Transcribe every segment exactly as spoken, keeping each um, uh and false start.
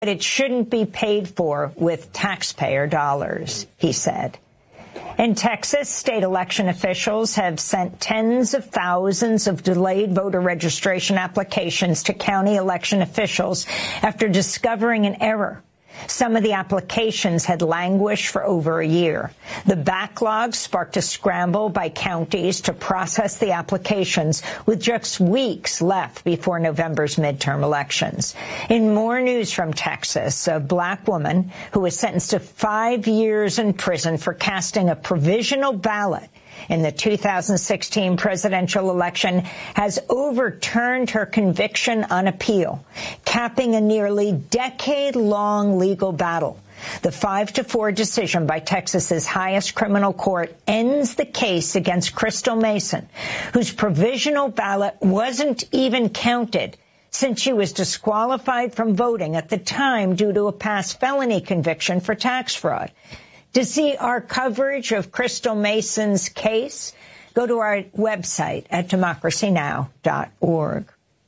But it shouldn't be paid for with taxpayer dollars, he said. In Texas, state election officials have sent tens of thousands of delayed voter registration applications to county election officials after discovering an error. Some of the applications had languished for over a year. The backlog sparked a scramble by counties to process the applications, with just weeks left before November's midterm elections. In more news from Texas, a black woman who was sentenced to five years in prison for casting a provisional ballot in the two thousand sixteen presidential election has overturned her conviction on appeal, capping a nearly decade-long legal battle. The five to four decision by Texas's highest criminal court ends the case against Crystal Mason, whose provisional ballot wasn't even counted since she was disqualified from voting at the time due to a past felony conviction for tax fraud. To see our coverage of Crystal Mason's case, go to our website at democracy now dot org.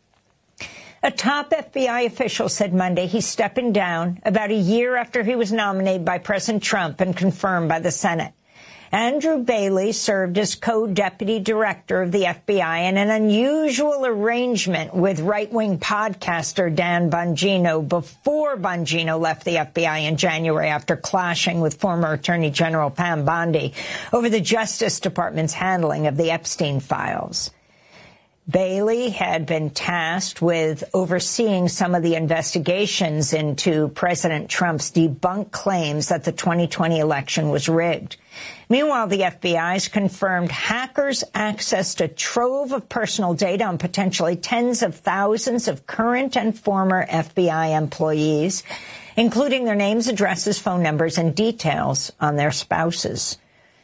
A top F B I official said Monday he's stepping down about a year after he was nominated by President Trump and confirmed by the Senate. Andrew Bailey served as co-deputy director of the F B I in an unusual arrangement with right-wing podcaster Dan Bongino before Bongino left the F B I in January after clashing with former Attorney General Pam Bondi over the Justice Department's handling of the Epstein files. Bailey had been tasked with overseeing some of the investigations into President Trump's debunked claims that the twenty twenty election was rigged. Meanwhile, the F B I's confirmed hackers accessed a trove of personal data on potentially tens of thousands of current and former F B I employees, including their names, addresses, phone numbers, and details on their spouses.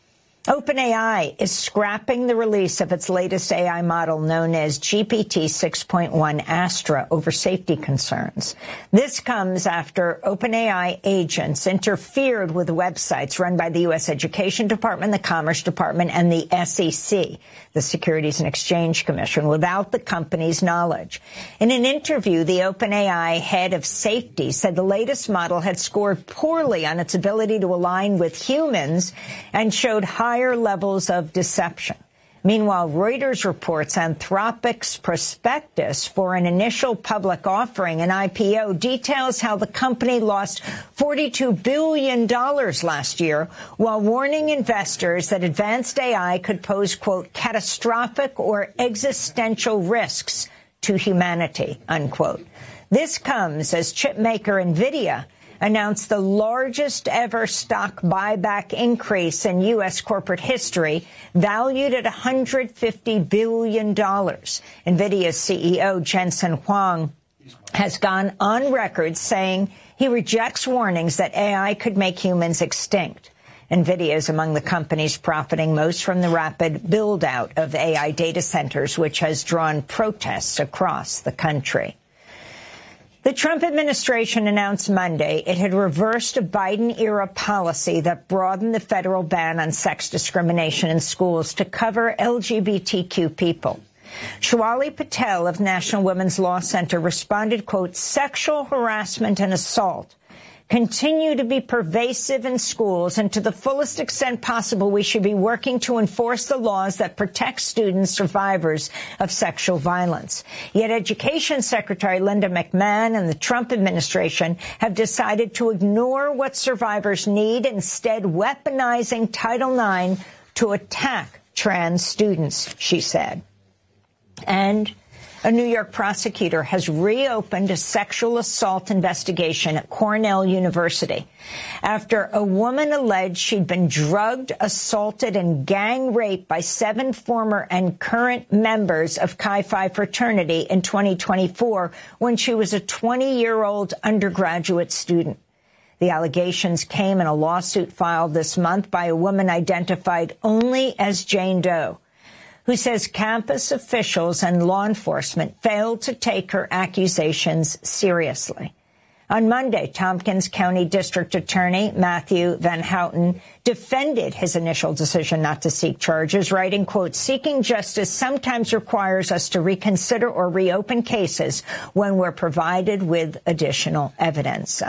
OpenAI is scrapping the release of its latest A I model known as G P T six point one Astra over safety concerns. This comes after OpenAI agents interfered with websites run by the U S Education Department, the Commerce Department, and the S E C, the Securities and Exchange Commission, without the company's knowledge. In an interview, the OpenAI head of safety said the latest model had scored poorly on its ability to align with humans and showed higher levels of deception. Meanwhile, Reuters reports Anthropic's prospectus for an initial public offering, an I P O, details how the company lost forty-two billion dollars last year, while warning investors that advanced A I could pose, quote, catastrophic or existential risks to humanity, unquote. This comes as chipmaker NVIDIA announced the largest ever stock buyback increase in U S corporate history, valued at one hundred fifty billion dollars. NVIDIA's C E O, Jensen Huang, has gone on record saying he rejects warnings that A I could make humans extinct. NVIDIA is among the companies profiting most from the rapid build-out of A I data centers, which has drawn protests across the country. The Trump administration announced Monday it had reversed a Biden-era policy that broadened the federal ban on sex discrimination in schools to cover L G B T Q people. Shwali Patel of National Women's Law Center responded, quote, sexual harassment and assault continue to be pervasive in schools, and to the fullest extent possible, we should be working to enforce the laws that protect students survivors of sexual violence. Yet Education Secretary Linda McMahon and the Trump administration have decided to ignore what survivors need, instead weaponizing Title nine to attack trans students, she said. And a New York prosecutor has reopened a sexual assault investigation at Cornell University after a woman alleged she'd been drugged, assaulted, and gang raped by seven former and current members of Chi Phi fraternity in twenty twenty-four when she was a twenty-year-old undergraduate student. The allegations came in a lawsuit filed this month by a woman identified only as Jane Doe, who says campus officials and law enforcement failed to take her accusations seriously. On Monday, Tompkins County District Attorney Matthew Van Houten defended his initial decision not to seek charges, writing, quote, "Seeking justice sometimes requires us to reconsider or reopen cases when we're provided with additional evidence."